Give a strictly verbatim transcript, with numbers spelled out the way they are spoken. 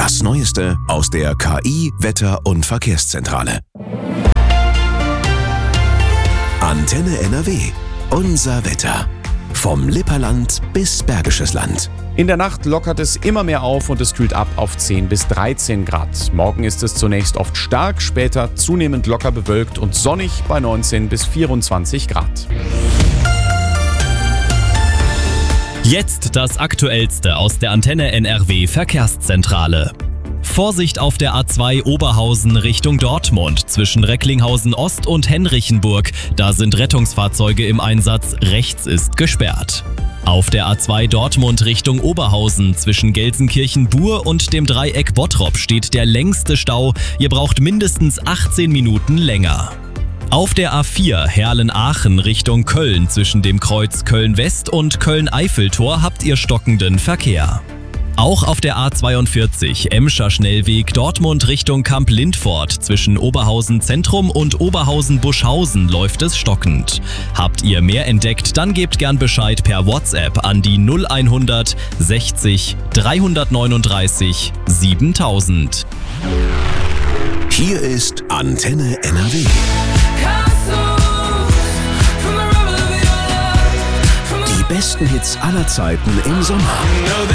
Das Neueste aus der K I-, Wetter- und Verkehrszentrale. Antenne N R W. Unser Wetter. Vom Lipperland bis Bergisches Land. In der Nacht lockert es immer mehr auf und es kühlt ab auf zehn bis dreizehn Grad. Morgen ist es zunächst oft stark, später zunehmend locker bewölkt und sonnig bei neunzehn bis vierundzwanzig Grad. Jetzt das Aktuellste aus der Antenne N R W Verkehrszentrale. Vorsicht auf der A zwei Oberhausen Richtung Dortmund zwischen Recklinghausen Ost und Henrichenburg. Da sind Rettungsfahrzeuge im Einsatz, rechts ist gesperrt. Auf der A zwei Dortmund Richtung Oberhausen zwischen Gelsenkirchen-Bur und dem Dreieck Bottrop steht der längste Stau. Ihr braucht mindestens achtzehn Minuten länger. Auf der A vier Herlen-Aachen Richtung Köln zwischen dem Kreuz Köln-West und Köln-Eiffeltor habt ihr stockenden Verkehr. Auch auf der A zweiundvierzig Emscher Schnellweg Dortmund Richtung Kamp-Lindfort zwischen Oberhausen Zentrum und Oberhausen Buschhausen läuft es stockend. Habt ihr mehr entdeckt, dann gebt gern Bescheid per WhatsApp an die null hundert sechzig dreihundertneununddreißig siebentausend. Hier ist Antenne N R W. Die besten Hits aller Zeiten im Sommer.